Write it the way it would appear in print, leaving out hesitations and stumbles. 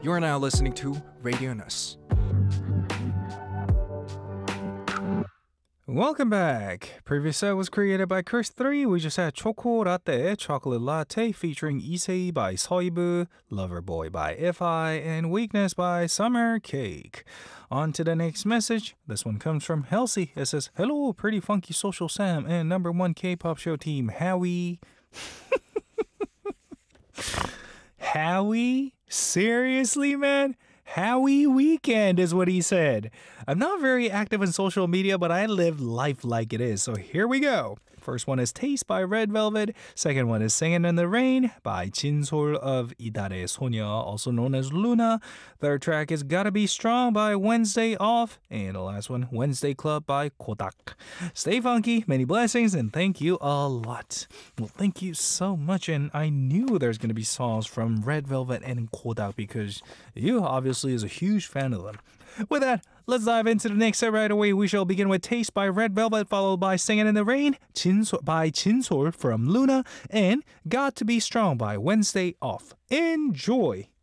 You're now listening to Radio Nus. Welcome back. Previous set was created by Chris 3. We just had Choco Latte, Chocolate Latte featuring Issei by Soibu, Lover Boy by If-I, and Weakness by Summer Cake. On to the next message. This one comes from Halsey. It says, "Hello, pretty funky Social Sam and number one K-pop show team, Howie." Howie? Seriously, man? Howie Weekend is what he said. I'm not very active in social media, but I live life like it is. So here we go. First one is Taste by Red Velvet. Second one is Singing in the Rain by Jinsol of Idare Sonya, also known as Luna. Third track is Gotta Be Strong by Wednesday Off. And the last one, Wednesday Club by Kodak. Stay funky, many blessings, and thank you a lot. Well, thank you so much. And I knew there's going to be songs from Red Velvet and Kodak because you obviously is a huge fan of them. With that, let's dive into the next set right away. We shall begin with Taste by Red Velvet, followed by Singing in the Rain by Jinsol from Luna, and Got to Be Strong by Wednesday Off. Enjoy!